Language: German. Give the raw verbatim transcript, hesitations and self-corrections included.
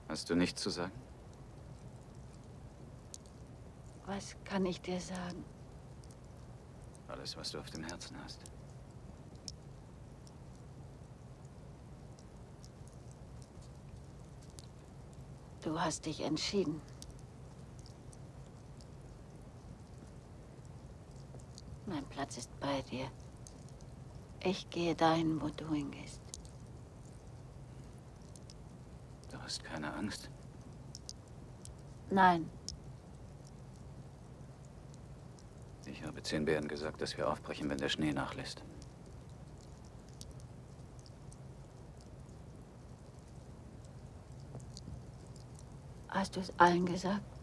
Hast du nichts zu sagen? Was kann ich dir sagen? Alles, was du auf dem Herzen hast. Du hast dich entschieden. Mein Platz ist bei dir. Ich gehe dahin, wo du hingehst. Du hast keine Angst? Nein. Ich habe zehn Bären gesagt, dass wir aufbrechen, wenn der Schnee nachlässt. Hast du es allen gesagt?